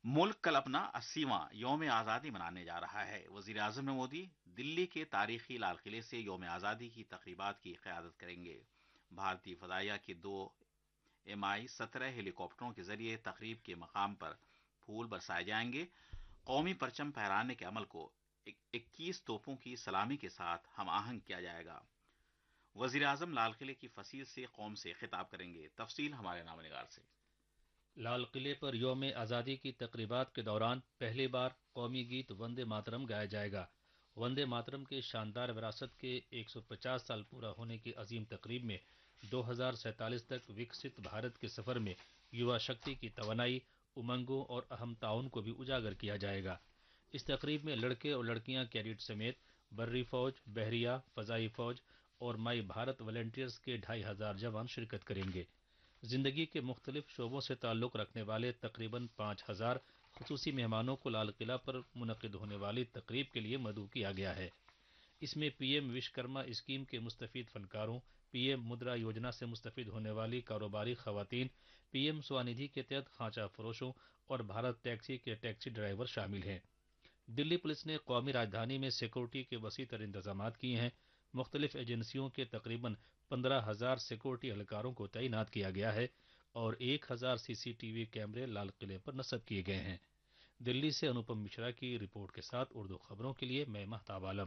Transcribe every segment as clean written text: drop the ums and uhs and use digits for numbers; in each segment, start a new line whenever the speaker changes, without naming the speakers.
मुल्क कल अपना 80वां यौम आज़ादी मनाने जा रहा है। वजीर आजम मोदी दिल्ली के तारीखी लाल किले से यौम आज़ादी की तकरीबात की क़यादत करेंगे। भारतीय फदाइया के 2 MI-17 हेलीकॉप्टरों के जरिए तकरीब के मकाम पर फूल बरसाए जाएंगे। कौमी परचम फहराने के अमल को 21 तोपों की सलामी के साथ हम आहंग किया जाएगा। वजीर आजम लाल किले की फसील से कौम से खिताब करेंगे। तफसील हमारे नाम निगार से।
लाल किले पर यौम आज़ादी की तकरीबात के दौरान पहली बार कौमी गीत वंदे मातरम गाया जाएगा। वंदे मातरम के शानदार विरासत के 150 साल पूरा होने की अजीम तकरीब में 2047 तक विकसित भारत के सफर में युवा शक्ति की तवानाई, उमंगों और अहम ताउन को भी उजागर किया जाएगा। इस तकरीब में लड़के और लड़कियां कैडेट समेत बर्री फौज, बहरिया, फजाई फौज और माई भारत वॉलंटियर्स के 2500 जवान शिरकत करेंगे। जिंदगी के मुख्तलिफ शोबों से ताल्लुक रखने वाले तकरीबन 5000 खसूसी मेहमानों को लाल किला पर मुनक़िद होने वाली तकरीब के लिए मदऊ किया गया है। इसमें पीएम विश्वकर्मा स्कीम के मुस्तफीद फनकारों, पीएम मुद्रा योजना से मुस्तफीद होने वाली कारोबारी खवातीन, पीएम स्वनिधि के तहत खांचा फरोशों और भारत टैक्सी के टैक्सी ड्राइवर शामिल हैं। दिल्ली पुलिस ने कौमी राजधानी में सिक्योरिटी के वसी तर इंतजाम किए हैं। मुख्तलिफ एजेंसियों के तकरीबन 15,000 सिक्योरिटी एहलकारों को तैनात किया गया है और 1,000 सीसीटीवी कैमरे लाल किले पर नस्ब किए गए हैं। दिल्ली से अनुपम मिश्रा की रिपोर्ट के साथ उर्दू खबरों के लिए मैं महताब आलम।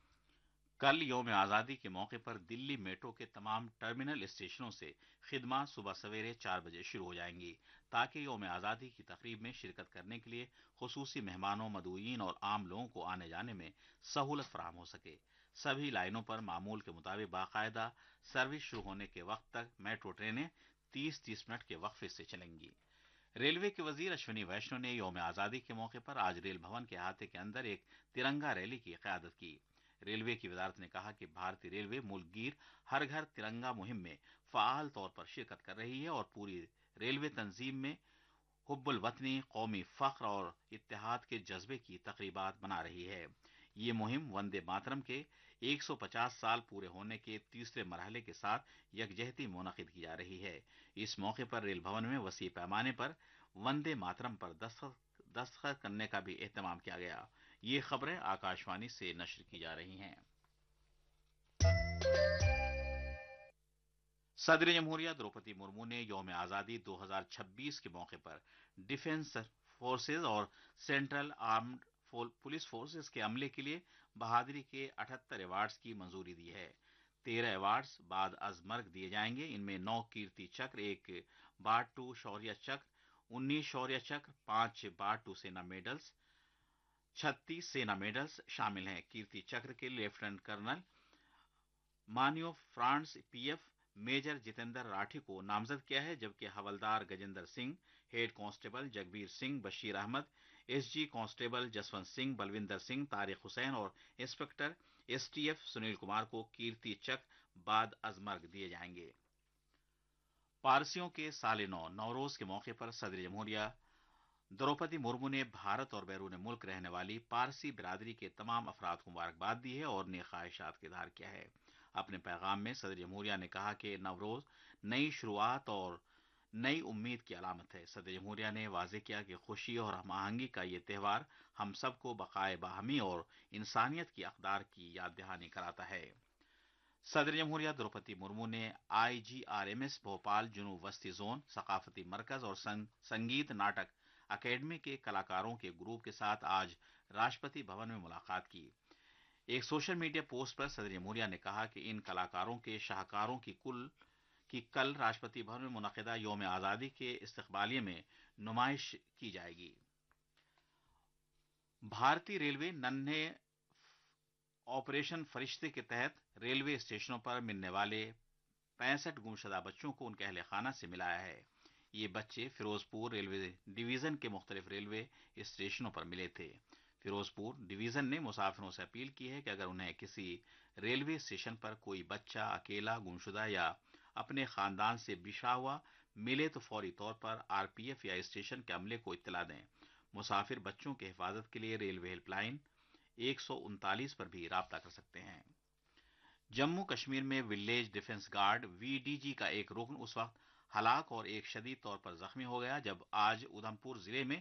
कल यौम आज़ादी के मौके पर दिल्ली मेट्रो के तमाम टर्मिनल स्टेशनों से खिदमत सुबह सवेरे 4 बजे शुरू हो जाएंगी, ताकि यौम आज़ादी की तकरीब में शिरकत करने के लिए खुसूसी मेहमानों, मदऊइन और आम लोगों को आने जाने में सहूलत फराहम हो सके। सभी लाइनों पर मामूल के मुताबिक बाकायदा सर्विस शुरू होने के वक्त तक मेट्रो ट्रेनें 30-30 मिनट के वक्फे से चलेंगी। रेलवे के वजीर अश्विनी वैष्णव ने यौम आज़ादी के मौके पर आज रेल भवन के अहाते के अंदर एक तिरंगा रैली की क़यादत की। रेलवे की वजारत ने कहा कि भारतीय रेलवे मुल्कगीर हर घर तिरंगा मुहिम में फाल तौर पर शिरकत कर रही है और पूरी रेलवे तंजीम में हुब्बुल वतनी, कौमी फख्र और इत्तेहाद के जज्बे की तकरीबात बना रही है। ये मुहिम वंदे मातरम के 150 साल पूरे होने के तीसरे मरहले के साथ यकजहती मुनक़िद की जा रही है। इस मौके पर रेल भवन में वसी पैमाने पर वंदे मातरम पर दस्तखत करने का भी एहतमाम किया गया। ये खबरें आकाशवाणी से नश्र की जा रही हैं। सदर जमहूरिया द्रौपदी मुर्मू ने यौम आज़ादी 2026 के मौके पर डिफेंस फोर्सेज और सेंट्रल आर्म्ड पुलिस फोर्सेज के अमले के लिए बहादुरी के 78 अवार्ड्स की मंजूरी दी है। 13 अवार्ड्स बाद अज मर्ग दिए जाएंगे। इनमें 9 कीर्ति चक्र, 1 बार-2 शौर्य चक्र, 19 शौर्य चक्र, 5 बार-2 सेना मेडल्स, 36 सेना मेडल्स शामिल हैं। कीर्ति चक्र के लेफ्टिनेंट कर्नल मानियो France PF major Jitendra Rathi को नामजद किया है, जबकि हवलदार Gajendra Singh, head constable Jagbir Singh, Bashir Ahmad, SG constable Jaswant Singh, Balwinder Singh, Tariq Hussain और इंस्पेक्टर एसटीएफ सुनील कुमार को कीर्ति चक्र बाद अजमर्ग दिए जाएंगे। पारसियों के साल नौ नौरोज के मौके पर सदर जमहूरिया द्रौपदी मुर्मू ने भारत और बैरून मुल्क रहने वाली पारसी बिरादरी के तमाम अफराद को मुबारकबाद दी है और नेक ख्वाहिशात का इजहार किया है। अपने पैगाम में सदर जमहूरिया ने कहा कि नवरोज नई शुरुआत और नई उम्मीद की अलामत है। सदर जमहूरिया ने वाजे किया कि खुशी और हम आहंगी का ये त्यौहार हम सबको बकाए बाहमी और इंसानियत की अकदार की याद दहानी कराता है। सदर जमहूरिया द्रौपदी मुर्मू ने IGRMS भोपाल जुनूब वस्ती जोन सकाफती मरकज और संगीत नाटक अकेडमी के कलाकारों के ग्रुप के साथ आज राष्ट्रपति भवन में मुलाकात की। एक सोशल मीडिया पोस्ट पर सदर जमहूरिया ने कहा कि इन कलाकारों के शाहकारों की कल राष्ट्रपति भवन में मुनक़िदा यौम आज़ादी के इस्तकबालिये में नुमाइश की जाएगी। भारतीय रेलवे नन्हे ऑपरेशन फरिश्ते के तहत रेलवे स्टेशनों पर मिलने वाले 65 गुमशुदा बच्चों को उनके अहले खाना से मिलाया है। ये बच्चे फिरोजपुर रेलवे डिवीजन के मुख्तलिफ रेलवे स्टेशनों पर मिले थे। फिरोजपुर डिवीजन ने मुसाफिरों से अपील की है कि अगर उन्हें किसी रेलवे स्टेशन पर कोई बच्चा अकेला, गुमशुदा या अपने खानदान से बिछड़ा हुआ मिले तो फौरी तौर पर आरपीएफ या स्टेशन के अमले को इत्तला दें। मुसाफिर बच्चों की हिफाजत के लिए रेलवे हेल्पलाइन 139 पर भी राब्ता कर सकते हैं। जम्मू कश्मीर में विलेज डिफेंस गार्ड VDG का एक रुकन उस वक्त हलाक और एक शदीद तौर पर जख्मी हो गया जब आज उधमपुर जिले में